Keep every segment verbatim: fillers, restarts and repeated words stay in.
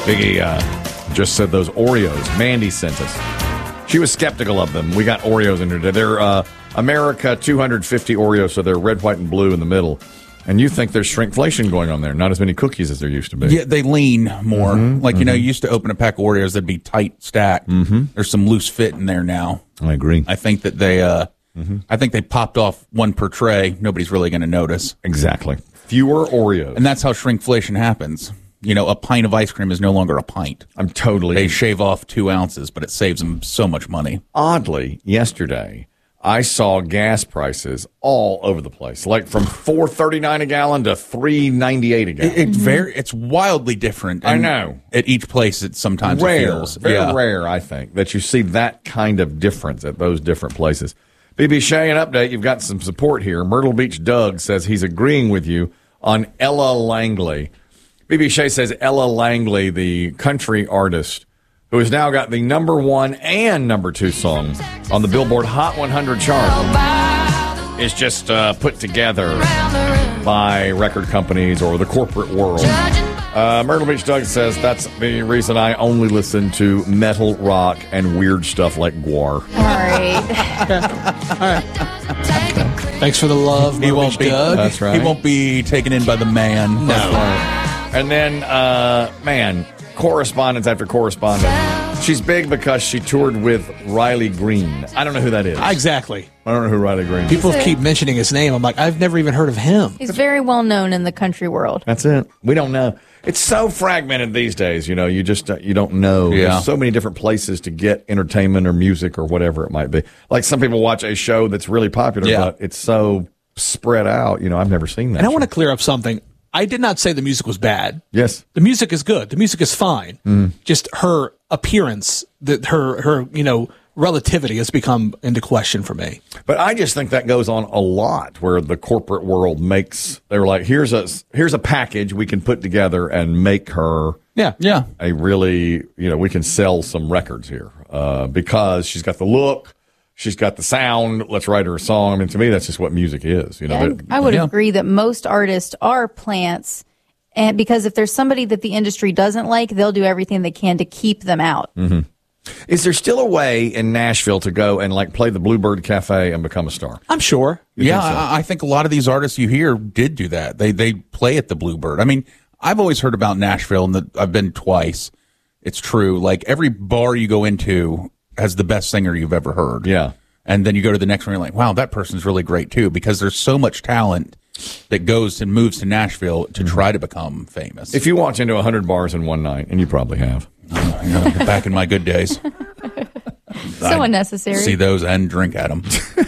Biggie uh, just said those Oreos. Mandy sent us. She was skeptical of them. We got Oreos in here today. They're uh, America two hundred fifty Oreos, so they're red, white, and blue in the middle. And you think there's shrinkflation going on there. Not as many cookies as there used to be. Yeah, they lean more. Mm-hmm, like, mm-hmm. you know, you used to open a pack of Oreos that'd be tight stacked. Mm-hmm. There's some loose fit in there now. I agree. I think that they, uh, mm-hmm. I think they popped off one per tray. Nobody's really going to notice. Exactly. Fewer Oreos. And that's how shrinkflation happens. You know, a pint of ice cream is no longer a pint. I'm totally. They shave off two ounces, but it saves them so much money. Oddly, yesterday, I saw gas prices all over the place, like from four thirty-nine a gallon to three ninety-eight a gallon. It, it's very, it's wildly different. I know. At each place, it sometimes rare, it feels very yeah. rare. I think that you see that kind of difference at those different places. B B Shay, an update. You've got some support here. Myrtle Beach Doug says he's agreeing with you on Ella Langley. B B Shay says Ella Langley, the country artist, who has now got the number one and number two songs on the Billboard Hot one hundred chart, is just uh, put together by record companies or the corporate world. Uh, Myrtle Beach Doug says that's the reason I only listen to metal, rock, and weird stuff like Gwar. All right. All right. Thanks for the love, He Myrtle won't Beach be. Doug. That's right. He won't be taken in by the man. No. And then, uh, man, correspondence after correspondence. She's big because she toured with Riley Green. I don't know who that is. Exactly. I don't know who Riley Green is. People keep mentioning his name. I'm like, I've never even heard of him. He's very well known in the country world. That's it. We don't know. It's so fragmented these days. You know, you just uh, you don't know. Yeah. There's so many different places to get entertainment or music or whatever it might be. Like some people watch a show that's really popular, Yeah. but it's so spread out. You know, I've never seen that. And I want to show. clear up something. I did not say the music was bad. Yes. The music is good. The music is fine. Mm. Just her appearance, that her her you know relativity has become into question for me. But I just think that goes on a lot where the corporate world makes, they're like, here's a, here's a package we can put together and make her Yeah. Yeah. a really, you know, we can sell some records here uh, because she's got the look, she's got the sound, let's write her a song. I mean, to me, that's just what music is. You know, And that- I would Yeah. agree that most artists are plants, and because if there's somebody that the industry doesn't like, they'll do everything they can to keep them out. Mm-hmm. Is there still a way in Nashville to go and like play the Bluebird Cafe and become a star? I'm sure. You yeah, think so? I, I think a lot of these artists you hear did do that. They they play at the Bluebird. I mean, I've always heard about Nashville, and the, I've been twice. It's true. Like every bar you go into has the best singer you've ever heard. Yeah. And then you go to the next one, you're like, wow, that person's really great too, because there's so much talent that goes and moves to Nashville to try to become famous. If you walk into one hundred bars in one night, and you probably have. Uh, you know, back in my good days. So I'd unnecessary. See those and drink at them.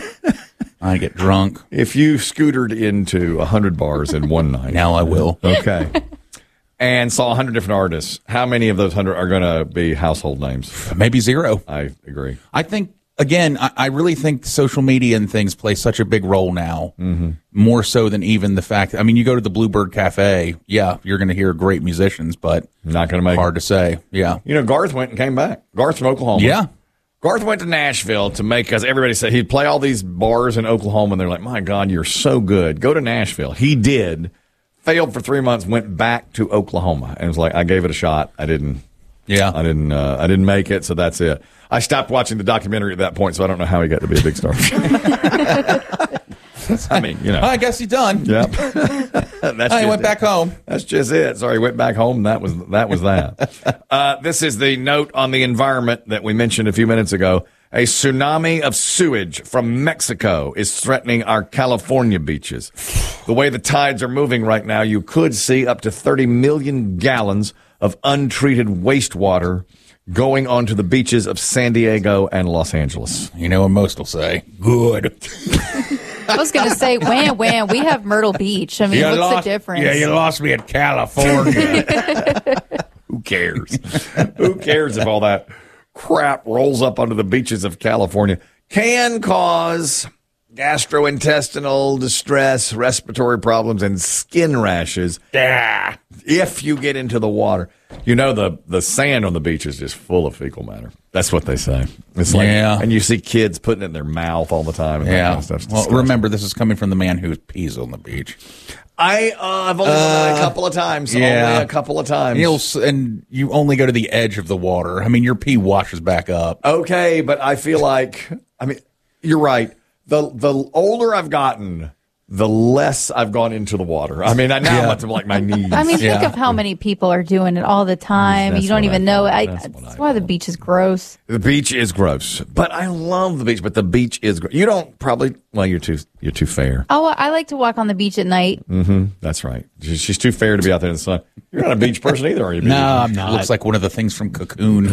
I get drunk. If you scootered into one hundred bars in one night. Now I will. Okay. And saw one hundred different artists. How many of those one hundred are going to be household names? Maybe zero. I agree. I think, again, I, I really think social media and things play such a big role now, mm-hmm. more so than even the fact. I mean, you go to the Bluebird Cafe, yeah, you're going to hear great musicians, but Not going to make hard it. to say. Yeah. You know, Garth went and came back. Garth from Oklahoma. Yeah. Garth went to Nashville to make, because everybody said he'd play all these bars in Oklahoma, and they're like, my God, you're so good. Go to Nashville. He did. Failed for three months, went back to Oklahoma, and was like, I gave it a shot. I didn't. Yeah. I didn't. Uh, I didn't make it, so that's it. I stopped watching the documentary at that point, so I don't know how he got to be a big star. I mean, you know. I guess he's done. Yep. That's I just went it. back home. That's just it. Sorry, went back home. That was that was that. uh, this is the note on the environment that we mentioned a few minutes ago. A tsunami of sewage from Mexico is threatening our California beaches. The way the tides are moving right now, you could see up to thirty million gallons of untreated wastewater going onto the beaches of San Diego and Los Angeles. You know what most will say? Good. I was going to say, wham, wham, we have Myrtle Beach. I mean, You what's lost- the difference? Yeah, you lost me at California. Who cares? Who cares if all that crap rolls up onto the beaches of California? Can cause gastrointestinal distress, respiratory problems, and skin rashes Yeah. if you get into the water. You know, the, the sand on the beach is just full of fecal matter. That's what they say. It's like, Yeah. and you see kids putting it in their mouth all the time. And that Yeah. kind of stuff. It's Well, disgusting. remember, this is coming from the man who pees on the beach. I, uh, I've only done that a couple of times. yeah. Only a couple of times. And, you'll, s- and you only go to the edge of the water. I mean, your pee washes back up. Okay, but I feel like, I mean, you're right. The the older I've gotten, the less I've gone into the water. I mean, I now Yeah. I'm up to like my knees. I mean, think Yeah. of how many people are doing it all the time. That's you don't what even I know. thought. I, That's that's what I why the thought. beach is gross. The beach is gross, but I love the beach. But the beach is gross. You don't probably. Well, you're too you're too fair. Oh, I like to walk on the beach at night. That's right. She's, she's too fair to be out there in the sun. You're not a beach person either, are you? No, Baby? I'm not. Looks like one of the things from Cocoon.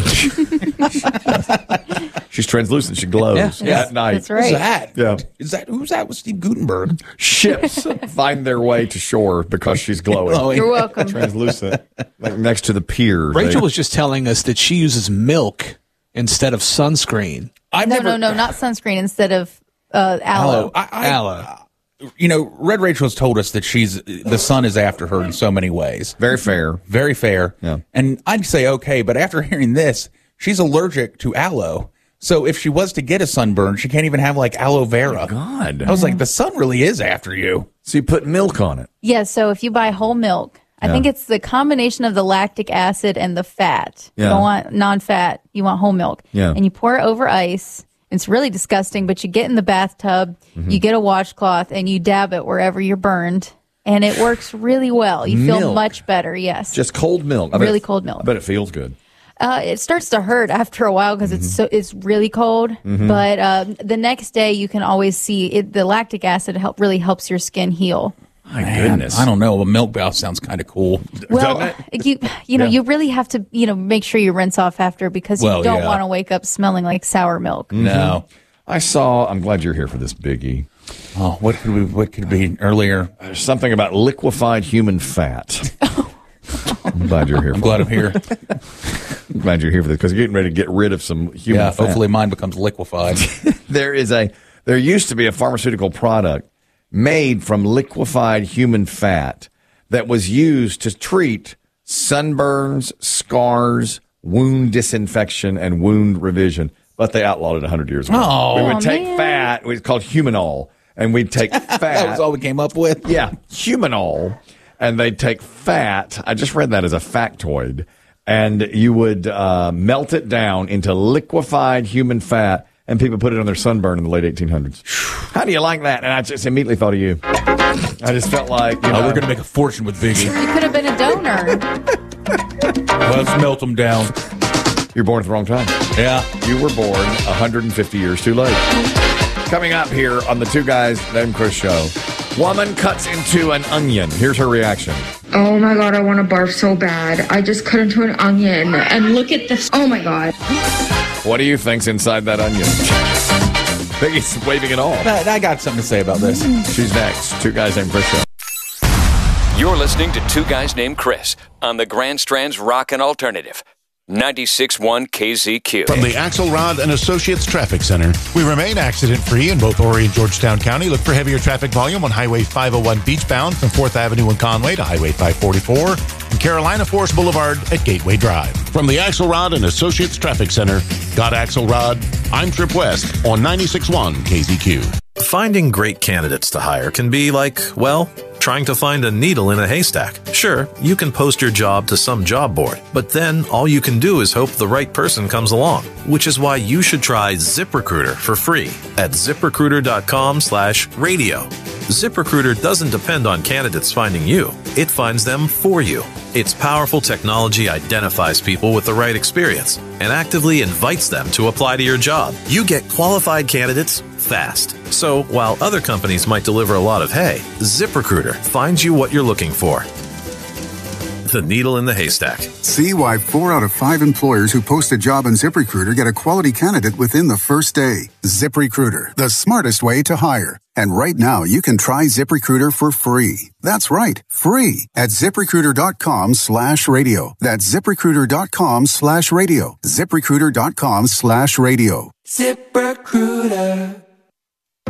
She's translucent. She glows Yeah. at night. That's Who's right. that? Yeah. Is that who's that? Was Steve Gutenberg? Ships find their way to shore because she's glowing. Glowing. You're welcome. Translucent, like next to the pier. Rachel They- was just telling us that she uses milk instead of sunscreen. I've No, never, no, no, not sunscreen instead of uh, aloe. I, I, Aloe. You know, Red Rachel has told us that she's the sun is after her in so many ways. very fair. Very fair. Yeah. And I'd say okay, but after hearing this, she's allergic to aloe. So if she was to get a sunburn, she can't even have like aloe vera. God. I was like, the sun really is after you. So you put milk on it. Yeah, so if you buy whole milk, I Yeah. think it's the combination of the lactic acid and the fat. Yeah. You don't want non-fat, you want whole milk. Yeah. And you pour it over ice. It's really disgusting, but you get in the bathtub, Mm-hmm. you get a washcloth, and you dab it wherever you're burned. And it works really well. You feel Milk. much better, yes. Just cold milk. I bet Really it- cold milk. I bet it feels good. Uh, it starts to hurt after a while because it's so it's really cold. But uh, the next day, you can always see it, the lactic acid help really helps your skin heal. My Man, goodness. I don't know. A milk bath sounds kind of cool. Well, Doesn't you you know Yeah. you really have to you know make sure you rinse off after because you Well, don't yeah. want to wake up smelling like sour milk. No. I saw. I'm glad you're here for this, Biggie. Oh, what could we? What could be earlier? There's something about liquefied human fat. I'm glad you're here. I'm for glad it. I'm here. I'm glad you're here for this because you're getting ready to get rid of some human Yeah. fat. Hopefully, mine becomes liquefied. there is a. There used to be a pharmaceutical product made from liquefied human fat that was used to treat sunburns, scars, wound disinfection, and wound revision. But they outlawed it one hundred years ago. Oh. we would Oh, take man. fat. It was called humanol, and we'd take fat. That was all we came up with. Yeah, humanol, and they'd take fat. I just read that as a factoid, and you would uh, melt it down into liquefied human fat, and people put it on their sunburn in the late eighteen hundreds. How do you like that? And I just immediately thought of you. I just felt like you know, Oh, we're gonna make a fortune with Biggie. You could have been a donor. Let's melt them down. you're born at the wrong time. Yeah. You were born one hundred fifty years too late. Coming up here on the Two Guys Named Chris show, woman cuts into an onion. Here's her reaction. Oh my god, I want to barf so bad. I just cut into an onion and look at this. Oh my god. What do you think's inside that onion? Biggie's waving it off. I, I got something to say about this. She's next. Two Guys Named Chris show. You're listening to Two Guys Named Chris on the Grand Strand's Rockin' Alternative, ninety-six point one K Z Q. From the Axelrod and Associates Traffic Center, we remain accident-free in both Horry and Georgetown County. Look for heavier traffic volume on Highway five oh one beachbound from fourth Avenue in Conway to Highway five forty-four and Carolina Forest Boulevard at Gateway Drive. From the Axelrod and Associates Traffic Center, got Axelrod, I'm Trip West on ninety-six point one K Z Q. Finding great candidates to hire can be like, well, trying to find a needle in a haystack. Sure, you can post your job to some job board, but then all you can do is hope the right person comes along, which is why you should try ZipRecruiter for free at ZipRecruiter.com slash radio. ZipRecruiter doesn't depend on candidates finding you. It finds them for you. Its powerful technology identifies people with the right experience and actively invites them to apply to your job. You get qualified candidates fast. So while other companies might deliver a lot of hay, ZipRecruiter finds you what you're looking for. The needle in the haystack. See why four out of five employers who post a job on ZipRecruiter get a quality candidate within the first day. ZipRecruiter, the smartest way to hire. And right now, you can try ZipRecruiter for free. That's right, free at ZipRecruiter.com slash radio. That's ZipRecruiter.com slash radio. ZipRecruiter.com slash radio. ZipRecruiter.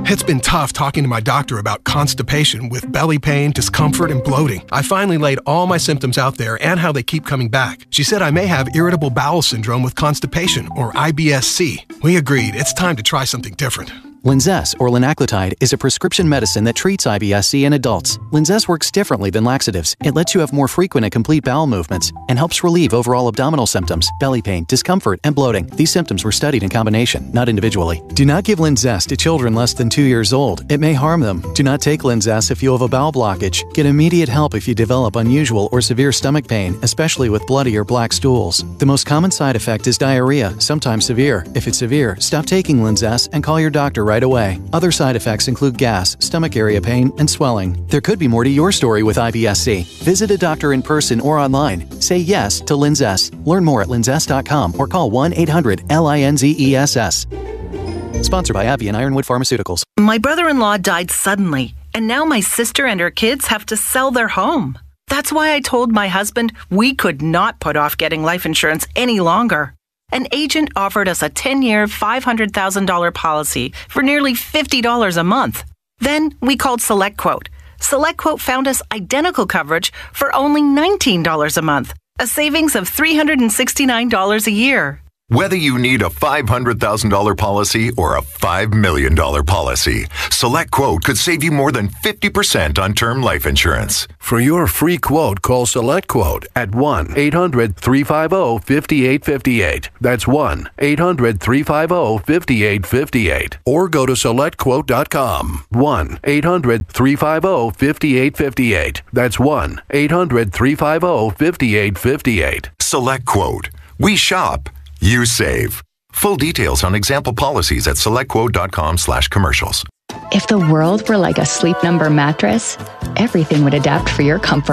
It's been tough talking to my doctor about constipation with belly pain, discomfort, and bloating. I finally laid all my symptoms out there and how they keep coming back. She said I may have irritable bowel syndrome with constipation, or I B S C. We agreed it's time to try something different. Linzess, or linaclotide, is a prescription medicine that treats I B S C in adults. Linzess works differently than laxatives. It lets you have more frequent and complete bowel movements and helps relieve overall abdominal symptoms, belly pain, discomfort, and bloating. These symptoms were studied in combination, not individually. Do not give Linzess to children less than two years old. It may harm them. Do not take Linzess if you have a bowel blockage. Get immediate help if you develop unusual or severe stomach pain, especially with bloody or black stools. The most common side effect is diarrhea, sometimes severe. If it's severe, stop taking Linzess and call your doctor right away. Other side effects include gas, stomach area pain, and swelling. There could be more to your story with I B S C. Visit a doctor in person or online. Say yes to Linzess. Learn more at linzess dot com or call one eight hundred L I N Z E S S. Sponsored by AbbVie and Ironwood Pharmaceuticals. My brother-in-law died suddenly, and now my sister and her kids have to sell their home. That's why I told my husband we could not put off getting life insurance any longer. An agent offered us a ten-year, five hundred thousand dollars policy for nearly fifty dollars a month. Then we called SelectQuote. SelectQuote found us identical coverage for only nineteen dollars a month, a savings of three hundred sixty-nine dollars a year. Whether you need a five hundred thousand dollars policy or a five million dollars policy, SelectQuote could save you more than fifty percent on term life insurance. For your free quote, call SelectQuote at one eight hundred three five zero five eight five eight. That's one eight hundred three five zero five eight five eight. Or go to select quote dot com. one eight hundred three five zero five eight five eight. That's one eight hundred three five zero five eight five eight. SelectQuote. We shop. You save. Full details on example policies at selectquote dot com slash commercials. If the world were like a Sleep Number mattress, everything would adapt for your comfort.